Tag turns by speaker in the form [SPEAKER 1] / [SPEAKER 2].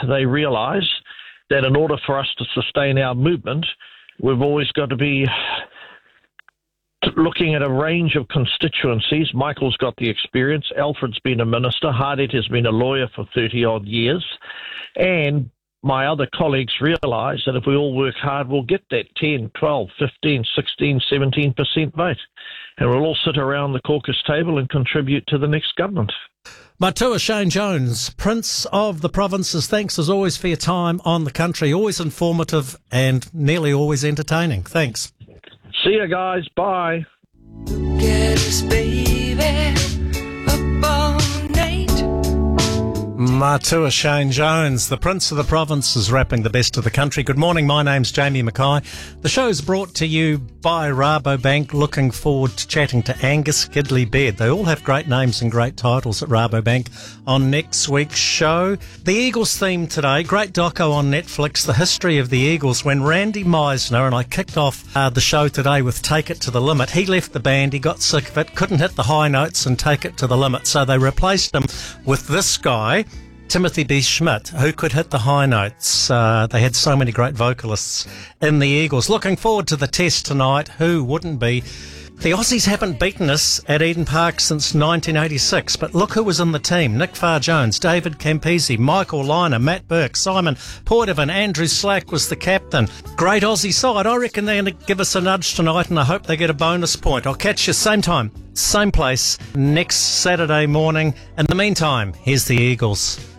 [SPEAKER 1] they realise that in order for us to sustain our movement, we've always got to be looking at a range of constituencies. Michael's got the experience. Alfred's been a minister. Hardiet has been a lawyer for 30-odd years. And my other colleagues realise that if we all work hard, we'll get that 10, 12, 15, 16, 17% vote. And we'll all sit around the caucus table and contribute to the next government.
[SPEAKER 2] Matua Shane Jones, Prince of the Provinces, thanks as always for your time on The Country. Always informative and nearly always entertaining. Thanks.
[SPEAKER 1] See you guys. Bye.
[SPEAKER 3] Get us, baby, up all night.
[SPEAKER 2] Matua Shane Jones, the Prince of the Provinces, rapping the best of the country. Good morning, my name's Jamie Mackay. The show's brought to you by Rabobank. Looking forward to chatting to Angus Gidley Baird. They all have great names and great titles at Rabobank on next week's show. The Eagles theme today, great doco on Netflix, the history of the Eagles. When Randy Meisner, and I kicked off the show today with Take It to the Limit, he left the band, he got sick of it, couldn't hit the high notes and take it to the limit, so they replaced him with this guy, Timothy B. Schmidt, who could hit the high notes. They had so many great vocalists in the Eagles. Looking forward to the test tonight. Who wouldn't be? The Aussies haven't beaten us at Eden Park since 1986, but look who was in the team. Nick Farr-Jones, David Campese, Michael Lynagh, Matt Burke, Simon Poitevin, Andrew Slack was the captain. Great Aussie side. I reckon they're going to give us a nudge tonight, and I hope they get a bonus point. I'll catch you same time, same place, next Saturday morning. In the meantime, here's the Eagles.